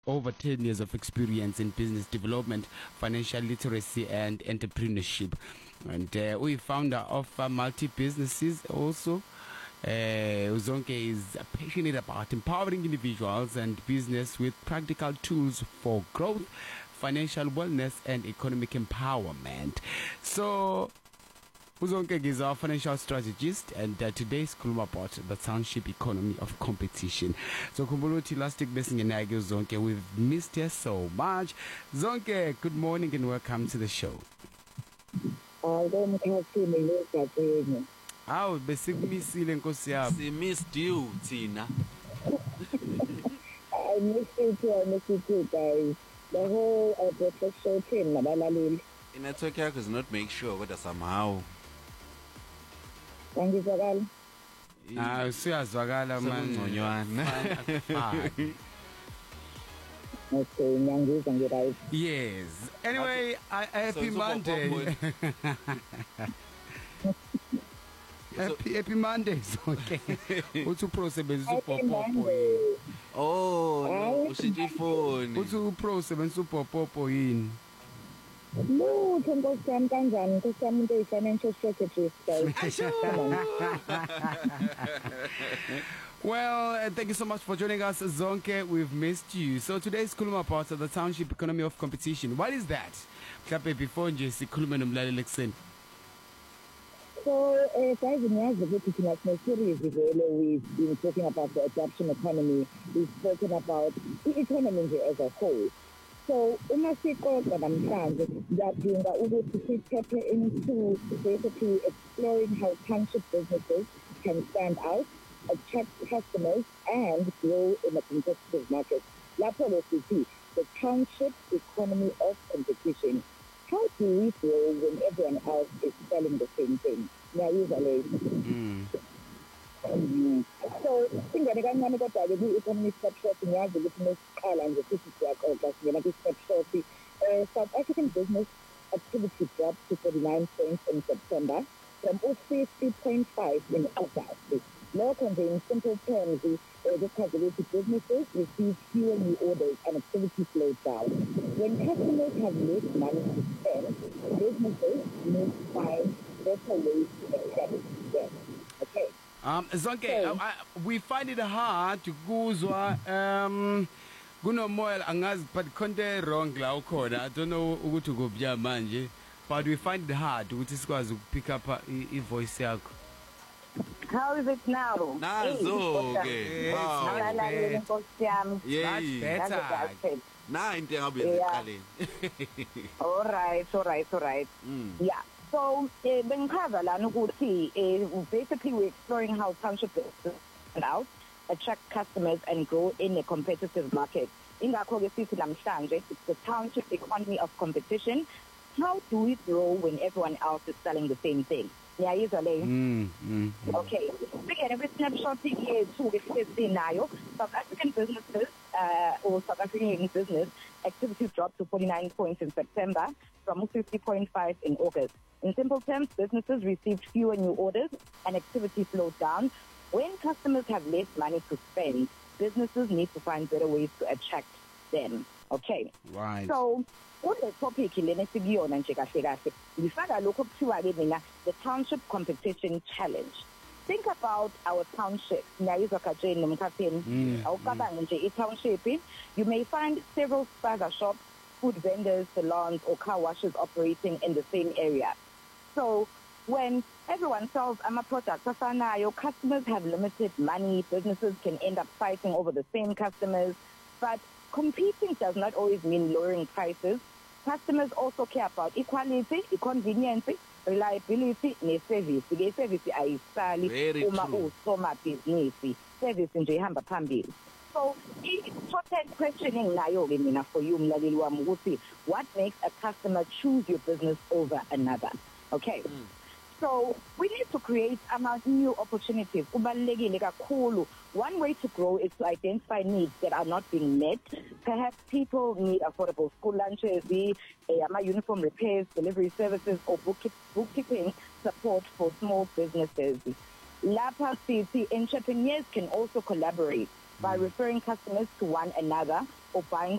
over 10 years of experience in business development, financial literacy, and entrepreneurship. And we founder of multi-businesses also. Uzonke is passionate about empowering individuals and business with practical tools for growth, financial wellness, and economic empowerment. So Uzonke is our financial strategist, and today's clue about the township economy of competition. So Kumbuluti Elastic Blessing and Nagi Uzonke, we've missed her so much. Zonke, good morning and welcome to the show. Aw besikumisile nkosi yami. We missed you, Tina. I missed you too, guys. The whole breakfast show team, nabalaleli. Network yakho is not make sure kodwa somehow. Angizwakala. Usiyazwakala man. Ngconywana. Okay, ngiyangizwa ngiyight. Yes. Anyway, happy Monday. Happy Monday, okay. Uthi uprosebenzisa upopopo yini? Oh, ushithi phone. Uthi uprosebenzisa upopopo yini? No, nkosi yami kanjani? Nkosi yami into financial strategist. Well, thank you so much for joining us, Zonke. We've missed you. So today's Kuluma part of the township economy of competition. What is that? Klape before nje sikhulume nomlaleli ekseni. So, guys, in the series, we've been talking about the adoption economy. We've spoken about the economy as a whole. So, umasiko namhlanje ngiyadinga ukuthi sithethe into basically exploring how township businesses can stand out, attract customers, and grow in a competitive market. Lapho sithi the township economy of competition. How do we grow when everyone else is selling the same thing? Now, usually. So, ingane kancane kodwa ke ku-economic snapshot ngiyazi ukuthi mesiqala nje futhi siyaxoxa singena kwi-snapshot. South African business activity dropped to 49 points in September from 50.5 in August. Lokho nje in simple terms, because businesses receive fewer new orders and activity slowed down. When customers have less money to spend, businesses need to find better ways to attract them. Okay. Zonke, we find it hard to kuzwa kunomoya angazi but konke wrong la ukhona. I don't know ukuthi kubya manje, but we find it hard ukuthi sikwazi pick up voice yakho. How is it now? Nazo ke. Much better. Na into engabe eziqaleni. All right. Yeah. So, bengichaza lana ukuthi basically we're exploring how township businesses stand out, attract customers, and grow in a competitive market. Ingakho ke sithi namhlanje it's the township economy of competition. How do we grow when everyone else is selling the same thing? Yeah, usually. Okay. Again, every snapshot here too, South African businesses or South African business activity dropped to 49 points in September from 50.5 in August. In simple terms, businesses received fewer new orders and activity slowed down. When customers have less money to spend, businesses need to find better ways to attract them. Okay. Right. So, what the topic lena sikuyona nje kahle kahle ngifaka lokho kuthiwa ke mina the township competition challenge. Think about our township. Ngiyizwa kajeni nomkhatheni. Awucabange nje i-township, you may find several spaza shops, food vendors, salons, or car washes operating in the same area. So, when everyone sells products afanayo, customers have limited money, businesses can end up fighting over the same customers, but competing does not always mean lowering prices. Customers also care about equality, convenience, reliability, ne-service. The service ayisali uma usomabhizinisi. Service nje ihamba phambili. So, important questioning nayo ke mina for you mlaleli wami ukuthi what makes a customer choose your business over another? Okay. So we need to create new opportunities. Kubalulekile kakhulu. One way to grow is to identify needs that are not being met. Perhaps people need affordable school lunches, uniform repairs, delivery services, or bookkeeping support for small businesses. Lapa City entrepreneurs can also collaborate by referring customers to one another or buying